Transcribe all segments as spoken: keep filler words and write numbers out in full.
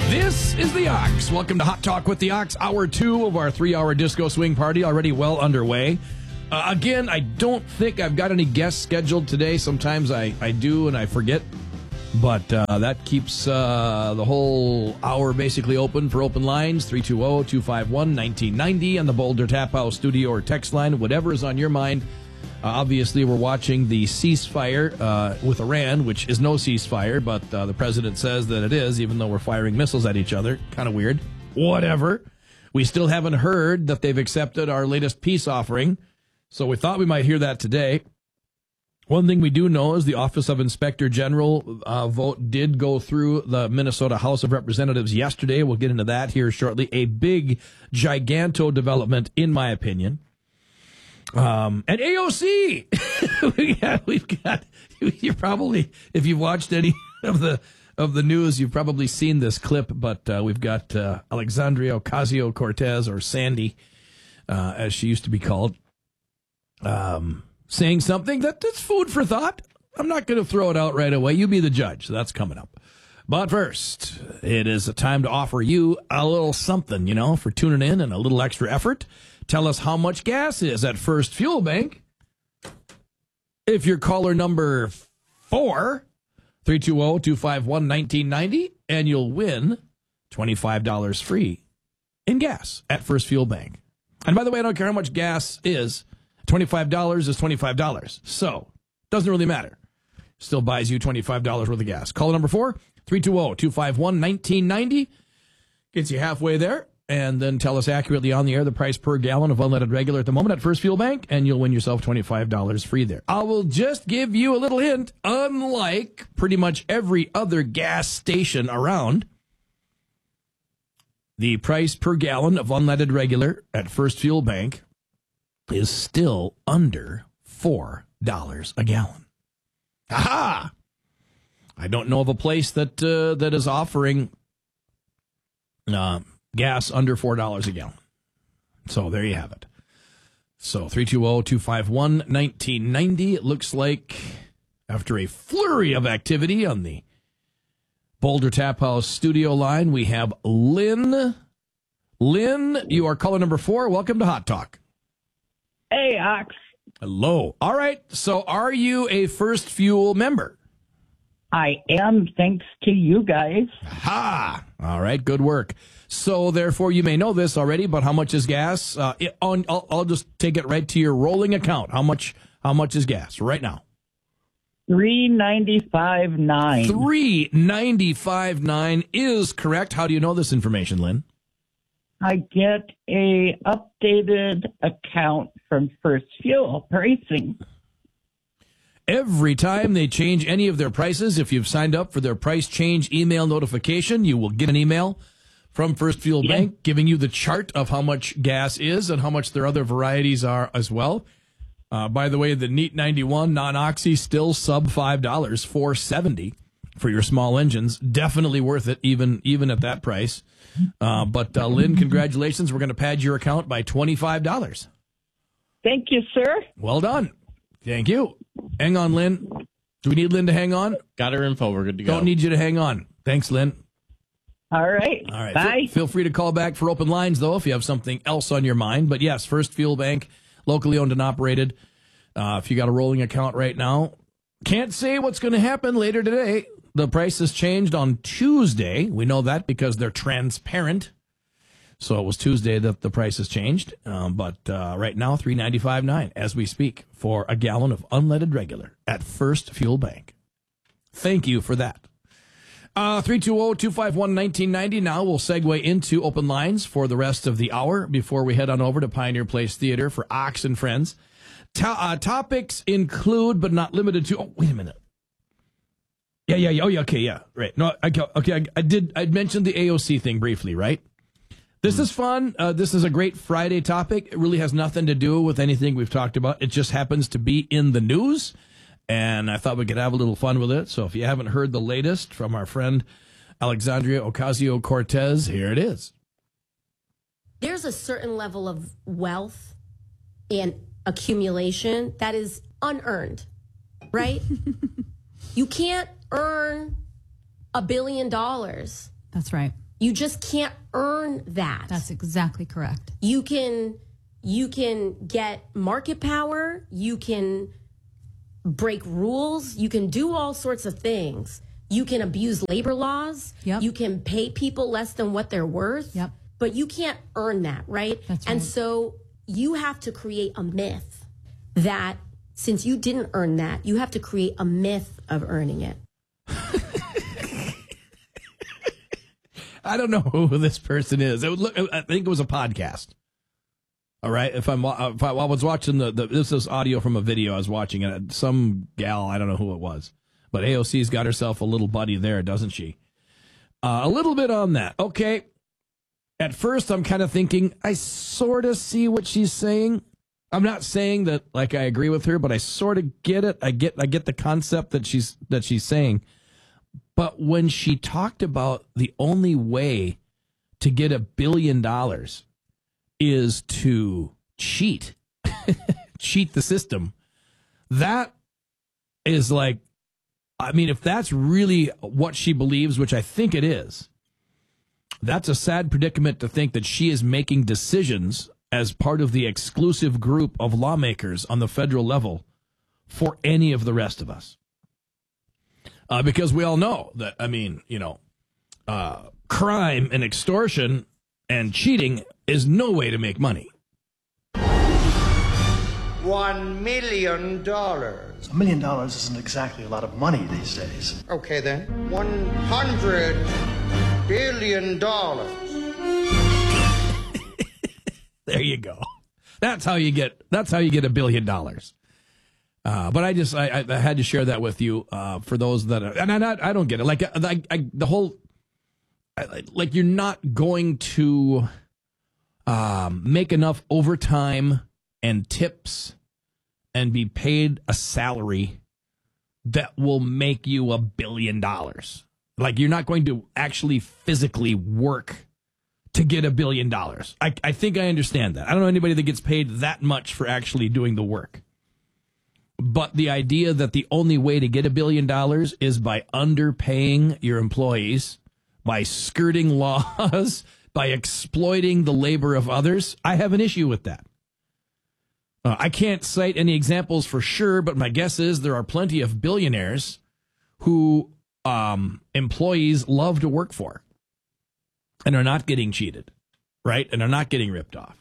This is the Ox. Welcome to Hot Talk with the Ox. Hour two of our three-hour disco swing party already well underway. Uh, again, I don't think I've got any guests scheduled today. Sometimes I, I do and I forget. But uh, that keeps uh, the whole hour basically open for open lines. three two zero, two five one, one nine nine zero on the Boulder Tap House studio or text line. Whatever is on your mind. Uh, obviously, we're watching the ceasefire uh, with Iran, which is no ceasefire, but uh, the president says that it is, even though we're firing missiles at each other. Kind of weird. Whatever. We still haven't heard that they've accepted our latest peace offering, so we thought we might hear that today. One thing we do know is the Office of Inspector General uh, vote did go through the Minnesota House of Representatives yesterday. We'll get into that here shortly. A big, giganto development, in my opinion. Um, and A O C, yeah, we've got, you probably, if you've watched any of the, of the news, you've probably seen this clip, but, uh, we've got, uh, Alexandria Ocasio-Cortez, or Sandy, uh, as she used to be called, um, saying something that, that's food for thought. I'm not going to throw it out right away. You be the judge. That's coming up. But first, it is a time to offer you a little something, you know, for tuning in and a little extra effort. Tell us how much gas is at First Fuel Bank. If you're caller number four, three two zero, two five one, one nine nine zero, and you'll win twenty-five dollars free in gas at First Fuel Bank. And by the way, I don't care how much gas is. twenty-five dollars is twenty-five dollars. So, doesn't really matter. Still buys you twenty-five dollars worth of gas. Caller number four, three two zero, two five one, one nine nine zero. Gets you halfway there. And then tell us accurately on the air the price per gallon of unleaded regular at the moment at First Fuel Bank, and you'll win yourself twenty-five dollars free there. I will just give you a little hint. Unlike pretty much every other gas station around, the price per gallon of unleaded regular at First Fuel Bank is still under four dollars a gallon. Aha! I don't know of a place that uh, that is offering Uh, gas under four dollars a gallon. So there you have it. So three two zero, two five one, one nine nine zero. It looks like after a flurry of activity on the Boulder Tap House studio line, we have Lynn. Lynn, you are caller number four. Welcome to Hot Talk. Hey, Ox. Hello. All right. So are you a First Fuel member? I am, thanks to you guys. Ha! All right, good work. So, therefore, you may know this already, but how much is gas? Uh, it, on, I'll, I'll just take it right to your rolling account. How much? How much is gas right now? Three ninety five nine. Three ninety five nine is correct. How do you know this information, Lynn? I get a updated account from First Fuel Pricing. Every time they change any of their prices, if you've signed up for their price change email notification, you will get an email from First Fuel Yeah. Bank giving you the chart of how much gas is and how much their other varieties are as well. Uh, by the way, the Neat ninety-one non-oxy still sub five dollars, four seventy for your small engines. Definitely worth it, even even at that price. Uh, but uh, Lynn, congratulations. We're going to pad your account by twenty-five dollars. Thank you, sir. Well done. Thank you. Hang on, Lynn. Do we need Lynn to hang on? Got her info. We're good to go. Don't need you to hang on. Thanks, Lynn. All right. All right. Bye. Feel, feel free to call back for open lines, though, if you have something else on your mind. But yes, First Fuel Bank, locally owned and operated. Uh, if you got a rolling account right now, can't say what's going to happen later today. The price has changed on Tuesday. We know that because they're transparent. So it was Tuesday that the price has changed. Um, but uh, right now, three ninety-five nine as we speak for a gallon of unleaded regular at First Fuel Bank. Thank you for that. Uh, three two zero, two five one, one nine nine zero. Now we'll segue into open lines for the rest of the hour before we head on over to Pioneer Place Theater for Ox and Friends. To- uh, topics include, but not limited to... Oh, wait a minute. Yeah, yeah, yeah. Oh, yeah, okay, yeah. Right. No, I, okay, I, I did... I mentioned the A O C thing briefly, right? This is fun. Uh, this is a great Friday topic. It really has nothing to do with anything we've talked about. It just happens to be in the news, and I thought we could have a little fun with it. So if you haven't heard the latest from our friend Alexandria Ocasio-Cortez, here it is. There's a certain level of wealth and accumulation that is unearned, right? You can't earn a billion dollars. That's right. You just can't earn that. That's exactly correct. You can you can get market power, you can break rules, you can do all sorts of things. You can abuse labor laws. Yep. You can pay people less than what they're worth. Yep. But you can't earn that, right? That's and right. so you have to create a myth that since you didn't earn that, you have to create a myth of earning it. I don't know who this person is. It would look, I think it was a podcast. All right. If I'm, if I, I was watching the, the, this is audio from a video I was watching, and some gal, I don't know who it was, but A O C's got herself a little buddy there, doesn't she? Uh, a little bit on that. Okay. At first, I'm kind of thinking, I sort of see what she's saying. I'm not saying that like I agree with her, but I sort of get it. I get, I get the concept that she's, that she's saying. But when she talked about the only way to get a billion dollars is to cheat, cheat the system, that is like, I mean, if that's really what she believes, which I think it is, that's a sad predicament to think that she is making decisions as part of the exclusive group of lawmakers on the federal level for any of the rest of us. Uh, because we all know that, I mean, you know, uh, crime and extortion and cheating is no way to make money. One million dollars. A million dollars isn't exactly a lot of money these days. Okay then. One hundred billion dollars. There you go. That's how you get. That's how you get a billion dollars. Uh, but I just I, I had to share that with you uh, for those that are, and I not I don't get it. Like I, I, the whole I, like you're not going to um, make enough overtime and tips and be paid a salary that will make you a billion dollars. Like you're not going to actually physically work to get a billion dollars. I, I think I understand that. I don't know anybody that gets paid that much for actually doing the work. But the idea that the only way to get a billion dollars is by underpaying your employees, by skirting laws, by exploiting the labor of others, I have an issue with that. Uh, I can't cite any examples for sure, but my guess is there are plenty of billionaires who um, employees love to work for and are not getting cheated, right? And are not getting ripped off.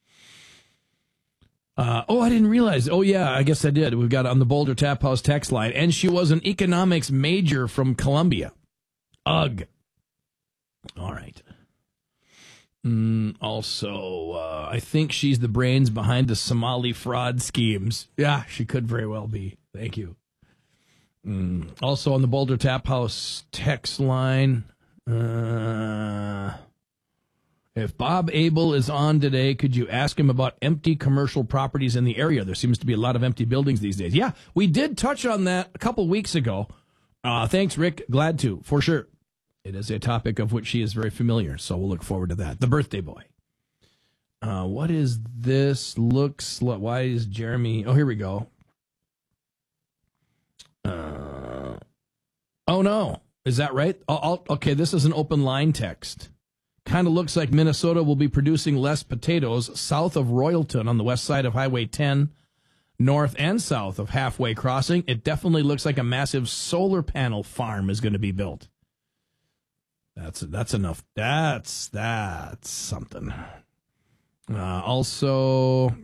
Uh, oh, I didn't realize. Oh, yeah, I guess I did. We've got it on the Boulder Tap House text line. And she was an economics major from Columbia. Ugh. All right. Mm, also, uh, I think she's the brains behind the Somali fraud schemes. Yeah, she could very well be. Thank you. Mm, also on the Boulder Tap House text line. Uh... If Bob Abel is on today, could you ask him about empty commercial properties in the area? There seems to be a lot of empty buildings these days. Yeah, we did touch on that a couple weeks ago. Uh, thanks, Rick. Glad to, for sure. It is a topic of which she is very familiar, so we'll look forward to that. The birthday boy. Uh, what is this? Looks like, why is Jeremy? Oh, here we go. Uh, oh, no. Is that right? I'll, I'll, okay, this is an open line text. Kind of looks like Minnesota will be producing less potatoes south of Royalton on the west side of Highway ten, north and south of Halfway Crossing. It definitely looks like a massive solar panel farm is going to be built. That's that's enough. That's that's something. Uh, also,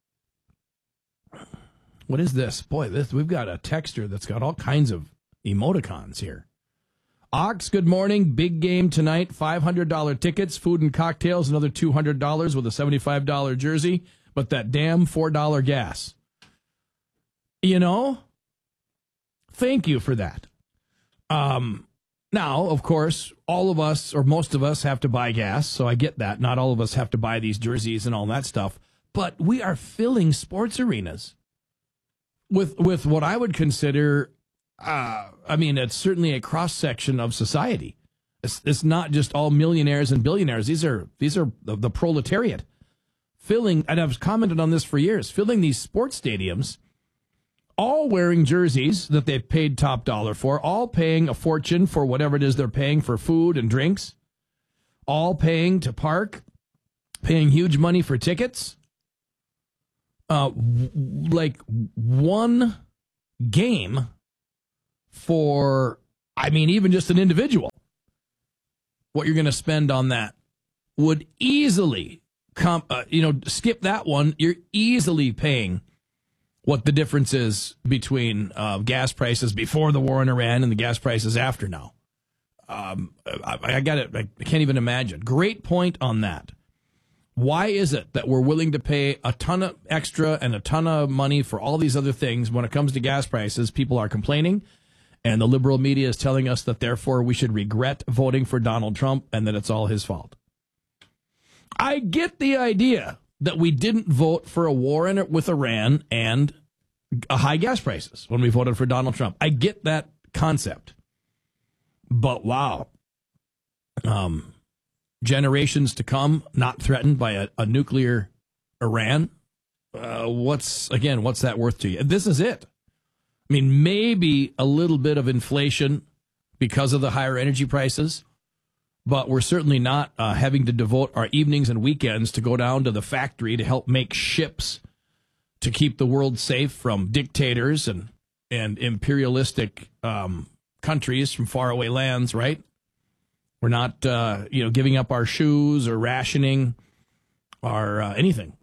what is this? Boy, this we've got a texter that's got all kinds of emoticons here. Ox, good morning. Big game tonight. five hundred dollars tickets, food and cocktails, another two hundred dollars with a seventy-five dollars jersey, but that damn four dollars gas. You know? Thank you for that. Um, now, of course, all of us, or most of us, have to buy gas, so I get that. Not all of us have to buy these jerseys and all that stuff, but we are filling sports arenas with with what I would consider... Uh, I mean, it's certainly a cross-section of society. It's, it's not just all millionaires and billionaires. These are these are the, the proletariat. Filling, and I've commented on this for years, filling these sports stadiums, all wearing jerseys that they've paid top dollar for, all paying a fortune for whatever it is they're paying for food and drinks, all paying to park, paying huge money for tickets. Uh, w- like one game for, I mean, even just an individual, what you're going to spend on that would easily, comp, uh, you know, skip that one. You're easily paying what the difference is between uh, gas prices before the war in Iran and the gas prices after now. Um, I, I got it. I can't even imagine. Great point on that. Why is it that we're willing to pay a ton of extra and a ton of money for all these other things when it comes to gas prices? People are complaining, and the liberal media is telling us that therefore we should regret voting for Donald Trump and that it's all his fault. I get the idea that we didn't vote for a war in it with Iran and high gas prices when we voted for Donald Trump. I get that concept. But wow, um, generations to come not threatened by a, a nuclear Iran. Uh, what's, again, what's that worth to you? This is it. I mean, maybe a little bit of inflation because of the higher energy prices, but we're certainly not uh, having to devote our evenings and weekends to go down to the factory to help make ships to keep the world safe from dictators and, and imperialistic um, countries from faraway lands, right? We're not, uh, you know, giving up our shoes or rationing or uh, anything.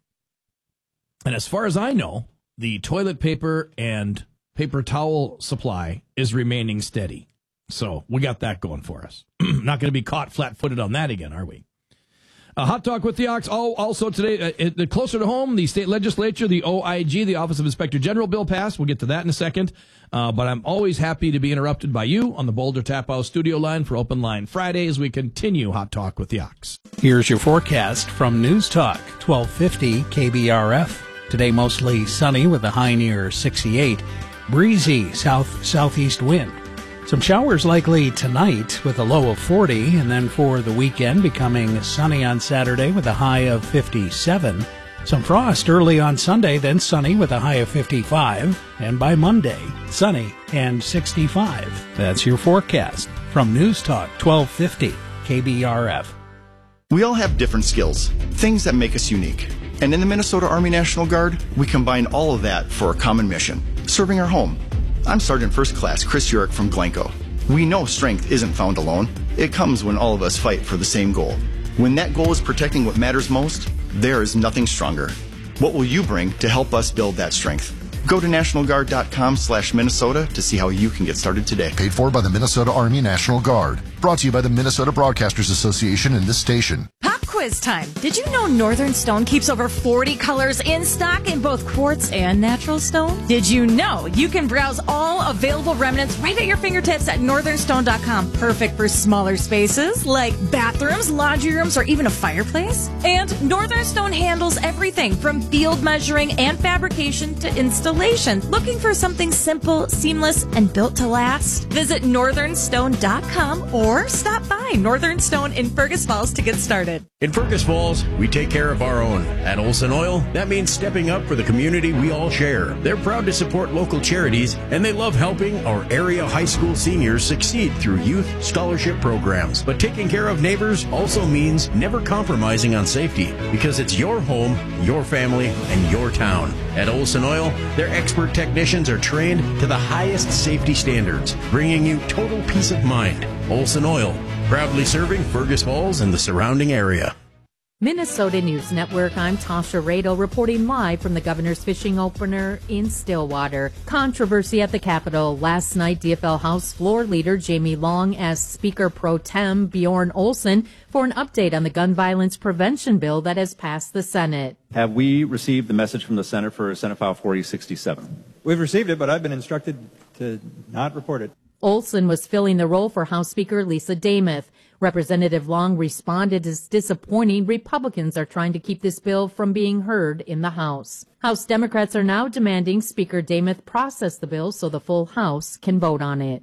And as far as I know, the toilet paper and paper towel supply is remaining steady. So we got that going for us. Not going to be caught flat-footed on that again, are we? Uh, Hot Talk with the Ox. Oh, also today, uh, it, closer to home, the state legislature, the O I G, the Office of Inspector General bill passed. We'll get to that in a second. Uh, but I'm always happy to be interrupted by you on the Boulder Tap House studio line for Open Line Friday as we continue Hot Talk with the Ox. Here's your forecast from News Talk, twelve fifty K B R F. Today mostly sunny with a high near sixty-eight. Breezy south-southeast wind. Some showers likely tonight with a low of forty, and then for the weekend becoming sunny on Saturday with a high of fifty-seven. Some frost early on Sunday, then sunny with a high of fifty-five, and by Monday, sunny and sixty-five. That's your forecast from News Talk twelve fifty K B R F. We all have different skills, things that make us unique. And in the Minnesota Army National Guard, we combine all of that for a common mission, serving our home. I'm Sergeant First Class Chris Urich from Glencoe. We know strength isn't found alone. It comes when all of us fight for the same goal. When that goal is protecting what matters most, there is nothing stronger. What will you bring to help us build that strength? Go to national guard dot com slash Minnesota to see how you can get started today. Paid for by the Minnesota Army National Guard. Brought to you by the Minnesota Broadcasters Association and this station. Pop quiz time. Did you know Northern Stone keeps over forty colors in stock in both quartz and natural stone? Did you know you can browse all available remnants right at your fingertips at northern stone dot com? Perfect for smaller spaces like bathrooms, laundry rooms, or even a fireplace. And Northern Stone handles everything from field measuring and fabrication to installation. Looking for something simple, seamless, and built to last? Visit northern stone dot com or stop by Northern Stone in Fergus Falls to get started. In Fergus Falls, we take care of our own. At Olson Oil, that means stepping up for the community we all share. They're proud to support local charities, and they love helping our area high school seniors succeed through youth scholarship programs. But taking care of neighbors also means never compromising on safety, because it's your home, your family, and your town. At Olson Oil, their expert technicians are trained to the highest safety standards, bringing you total peace of mind. Olson Oil, proudly serving Fergus Falls and the surrounding area. Minnesota News Network, I'm Tasha Rado reporting live from the Governor's Fishing Opener in Stillwater. Controversy at the Capitol. Last night, D F L House Floor Leader Jamie Long asked Speaker Pro Tem Bjorn Olson for an update on the gun violence prevention bill that has passed the Senate. Have we received the message from the Senate for Senate File forty sixty-seven? We've received it, but I've been instructed to not report it. Olson was filling the role for House Speaker Lisa Damuth. Representative Long responded as disappointing. Republicans are trying to keep this bill from being heard in the House. House Democrats are now demanding Speaker Damuth process the bill so the full House can vote on it.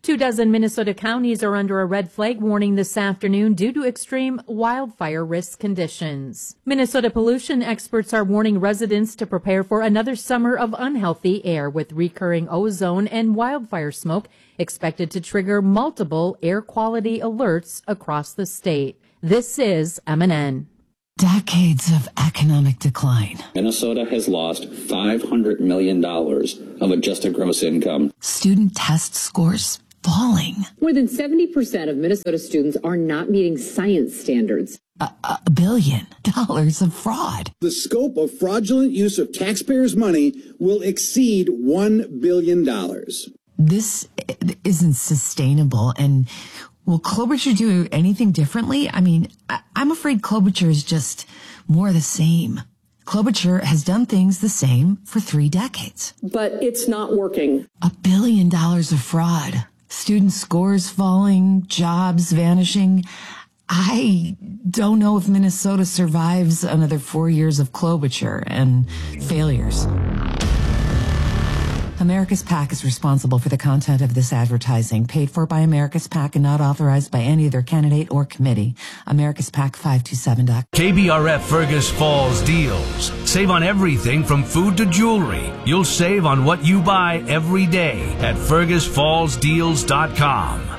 Two dozen Minnesota counties are under a red flag warning this afternoon due to extreme wildfire risk conditions. Minnesota pollution experts are warning residents to prepare for another summer of unhealthy air with recurring ozone and wildfire smoke expected to trigger multiple air quality alerts across the state. This is M N N. Decades of economic decline. Minnesota has lost five hundred million dollars of adjusted gross income. Student test scores falling. More than seventy percent of Minnesota students are not meeting science standards. A, a billion dollars of fraud. The scope of fraudulent use of taxpayers' money will exceed one billion dollars. This isn't sustainable, and will Klobuchar do anything differently? I mean, I, I'm afraid Klobuchar is just more of the same. Klobuchar has done things the same for three decades. But it's not working. A billion dollars of fraud. Student scores falling, jobs vanishing. I don't know if Minnesota survives another four years of Klobuchar and failures. America's PAC is responsible for the content of this advertising, paid for by America's PAC and not authorized by any other candidate or committee. America's PAC five two seven dot com. K B R F Fergus Falls deals. Save on everything from food to jewelry. You'll save on what you buy every day at fergus falls deals dot com.